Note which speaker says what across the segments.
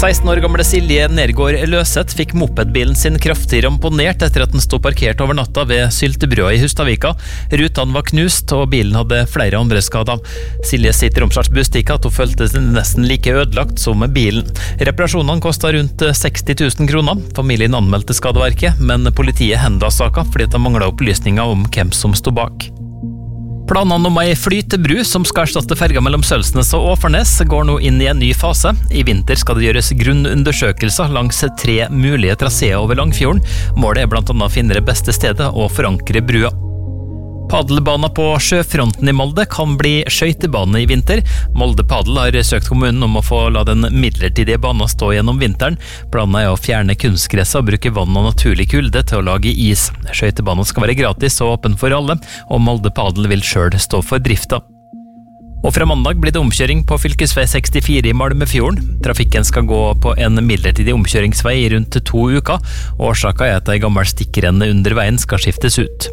Speaker 1: 16 år gamle Silje Nergård Løseth fikk mopedbilen sin kraftig ramponert etter at den stod parkert over natta ved Syltebrua i Hustadvika. Rutene var knust, og bilen hadde flere andre skader. Silje sitt Romsdalsbustikk at hun følte seg nesten like ødelagt som bilen. Reparasjonene kostet rundt 60 000 kroner. Familien anmeldte skadeverket, men politiet hendet saka fordi det manglet opplysninger om hvem som stod bak. Planene om ei flytebru som skal erstatte ferga mellom Sølsnes og Åfarnes går nå inn i en ny fase. I vinter skal det gjøres grunnundersøkelser langs 3 mulige traseer over Langfjorden. Målet er blant annet å finne det beste stedet og forankre brua. Paddelbana på sjøfronten i Molde kan bli skøytebane i vinter. Molde Paddel har søkt kommunen om å få la den midlertidige banen stå gjennom vinteren. Planen er å fjerne kunstgresset og bruke vann og naturlig kulde til å lage is. Skøytebanen skal være gratis og åpen for alle, og Molde Paddel vil selv stå for drifta. Og fra mandag blir det omkjøring på fylkesvei 64 i Malmefjorden. Trafikken skal gå på en midlertidig omkjøringsvei i rundt 2 uker. Årsaken er at ei gammel stikkrenne under veien skal skiftes ut.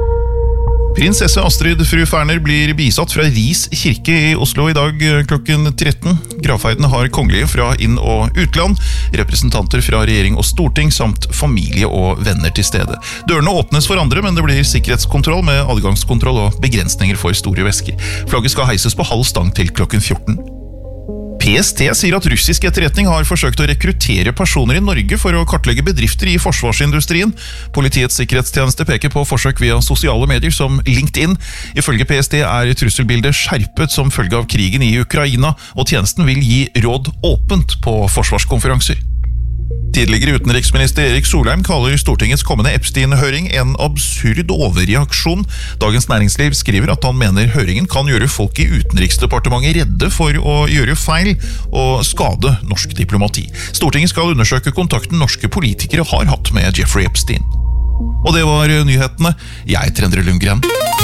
Speaker 2: Prinsesse Astrid fru Ferner blir bisatt fra Ris kirke i Oslo i dag klokken 13. Gravferden har kongelige fra inn- og utland, representanter fra regjering og storting, samt familie og venner til stede. Dørene åpnes for andre, men det blir sikkerhetskontroll med adgangskontroll og begrensninger for store vesker. Flagget skal heises på halv stang til klokken 14. PST sier at russisk etterretning har forsøkt å rekruttere personer i Norge for å kartlegge bedrifter i forsvarsindustrien. Politiets sikkerhetstjeneste peker på forsøk via sosiale medier som LinkedIn. Ifølge PST er trusselbildet skjerpet som følge av krigen i Ukraina, og tjenesten vil gi råd åpent på forsvarskonferanser. Tidligere utenriksminister Erik Solheim kaller Stortingets kommende Epstein-høring en absurd overreaksjon. Dagens Næringsliv skriver at han mener høringen kan gjøre folk i Utenriksdepartementet redde for å gjøre feil og skade norsk diplomati. Stortinget skal undersøke kontakten norske politikere har hatt med Jeffrey Epstein. Og det var nyhetene. Jeg er Endre Lundgren.